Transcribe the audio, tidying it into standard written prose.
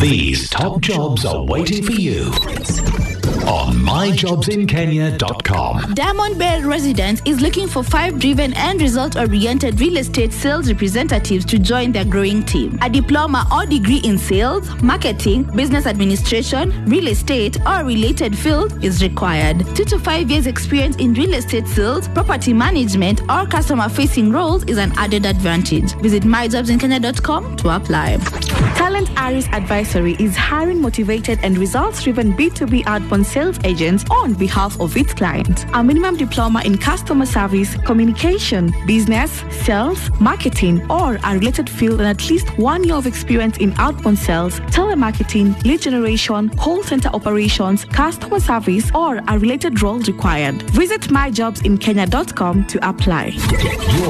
These top jobs are waiting for you on myjobsinkenya.com. Diamond Bay Residence is looking for 5 driven and result-oriented real estate sales representatives to join their growing team. A diploma or degree in sales, marketing, business administration, real estate, or related field is required. 2 to 5 years experience in real estate sales, property management, or customer-facing roles is an added advantage. Visit myjobsinkenya.com to apply. Talent Aris Advisory is hiring motivated and results-driven B2B outbound sales agents on behalf of its clients. A minimum diploma in customer service, communication, business, sales, marketing, or a related field and at least 1 year of experience in outbound sales, telemarketing, lead generation, call center operations, customer service, or a related role required. Visit myjobsinkenya.com to apply.